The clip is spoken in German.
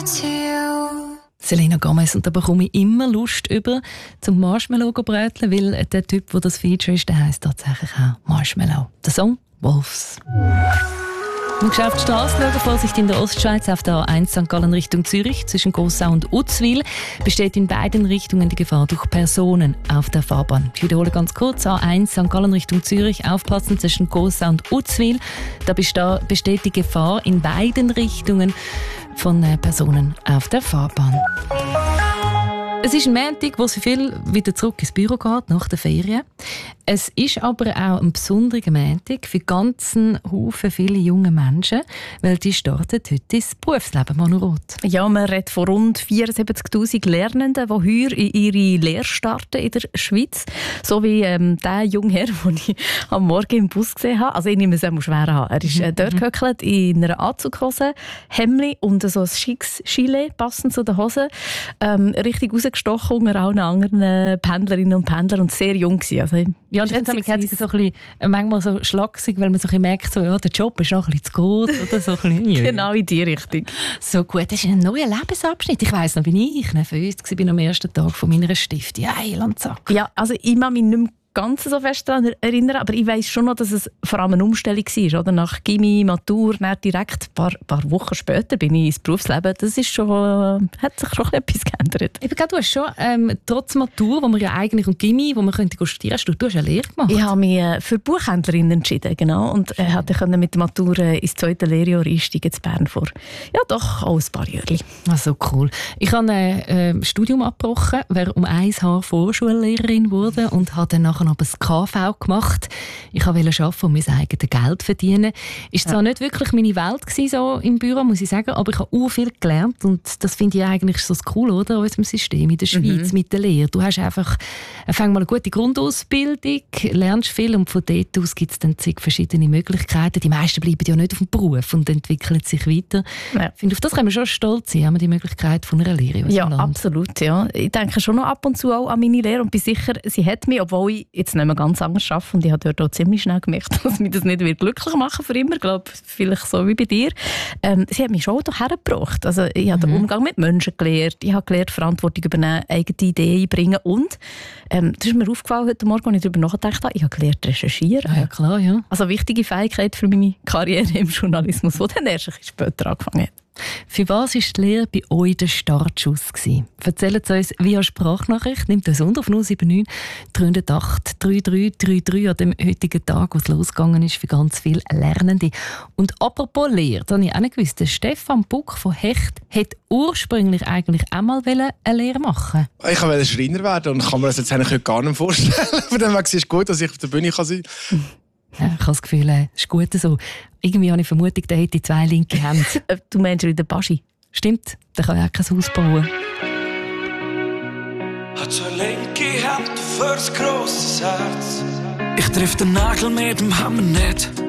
Selena Gomez, und da bekomme ich immer Lust über zum Marshmallow bröteln, weil der Typ, der das Feature ist, der heisst tatsächlich auch Marshmallow. Der Song Wolves. Man schaut auf die Straße, schauen, Vorsicht in der Ostschweiz auf der A1 St. Gallen Richtung Zürich zwischen Gossau und Uzwil besteht in beiden Richtungen die Gefahr durch Personen auf der Fahrbahn. Ich wiederhole ganz kurz, A1 St. Gallen Richtung Zürich, aufpassen zwischen Gossau und Uzwil. Da besteht die Gefahr in beiden Richtungen von Personen auf der Fahrbahn. Es ist ein Montag, wo sie viel wieder zurück ins Büro geht, nach der Ferien. Es ist aber auch ein besonderer Montag für ganzen Haufen viele junge Menschen, weil die starten heute ins Berufsleben, Manu Roth. Ja, man redet von rund 74'000 Lernenden, die heuer in ihre Lehre starten in der Schweiz. So wie der junge Herr, den ich am Morgen im Bus gesehen habe. Also ich nehme es auch schwer an. Er ist dort gehöckelt in einer Anzughose, Hemdli und so ein schickes Gilet, passend zu den Hosen. Richtig rausgestochen unter allen anderen Pendlerinnen und Pendlern und sehr jung gewesen. Also, ja, und dann hat es so ein bisschen, manchmal so schlaksig, weil man so ein bisschen merkt, so, ja, der Job ist noch ein bisschen zu gut. Oder so ein bisschen. Genau in die Richtung. So gut, das ist ein neuer Lebensabschnitt. Ich weiss noch, wie ich nervös war am ersten Tag von meiner Stiftung. Ja, Heilandsack. Ja, also ich kann mich nicht mehr ganz so fest daran erinnern, aber ich weiss schon noch, dass es vor allem eine Umstellung war. Oder? Nach Gymi, Matur, dann direkt ein paar Wochen später bin ich ins Berufsleben. Das ist schon, hat sich schon etwas geändert. Ich glaube, du hast schon, trotz Matur, wo man ja eigentlich und Gymi, wo man könnte studieren, du hast eine Lehre gemacht. Ich habe mich für Buchhändlerin entschieden, genau. Und hatte mit der Matur ins zweite Lehrjahr einsteigen in Bern vor. Ja, doch, auch ein paar Jahre. Ah, so cool. Ich habe ein Studium abgebrochen, wäre um 1 Jahr Vorschullehrerin wurde und habe dann nachher noch das KV gemacht. Ich wollte arbeiten und mein eigenes Geld verdienen. Es war zwar nicht wirklich meine Welt gewesen, so im Büro, muss ich sagen, aber ich habe auch viel gelernt und das finde ich eigentlich so cool, oder, an unserem System in der Schweiz mit der Lehre. Du hast einfach mal eine gute Grundausbildung, lernst viel und von dort aus gibt es dann zig verschiedene Möglichkeiten. Die meisten bleiben ja nicht auf dem Beruf und entwickeln sich weiter. Ja. Ich finde, auf das können wir schon stolz sein, haben wir die Möglichkeit von einer Lehre in unserem Land. Absolut, ja. Ich denke schon noch ab und zu auch an meine Lehre und bin sicher, sie hat mich, obwohl ich jetzt nicht mehr ganz anders arbeite und ich habe dort auch ziemlich schnell gemerkt, dass mich das nicht glücklich machen für immer. Ich glaube, vielleicht so wie bei dir. Sie hat mich schon hierher gebracht. Also ich habe den Umgang mit Menschen gelernt, ich habe gelernt, Verantwortung übernehmen, eigene Ideen einbringen und das ist mir aufgefallen heute Morgen, als ich darüber nachgedacht habe, ich habe gelernt, recherchieren. Ja, klar, ja. Also wichtige Fähigkeit für meine Karriere im Journalismus, die dann erst ein bisschen später angefangen hat. Für was war die Lehre bei euch der Startschuss gewesen? Erzählt es uns via Sprachnachricht, nimmt uns unter auf 079 308 3333 an dem heutigen Tag, wo es losgegangen ist für ganz viele Lernende. Und apropos Lehre, das habe ich auch nicht gewusst, der Stefan Buck von Hecht hat ursprünglich eigentlich auch mal eine Lehre machen. Ich wollte Schreiner werden und kann mir das jetzt eigentlich gar nicht vorstellen. Von dem her ist es gut, dass ich auf der Bühne sein kann. Ja, ich habe das Gefühl, es ist gut so. Irgendwie habe ich Vermutung, der hätte 2 linke Hände. Du meinst wieder Baschi? Stimmt, der kann ja auch kein Haus bauen. Hat 2 linke Hände für ein grosses Herz. Ich triff den Nagel mit dem Hammer nicht.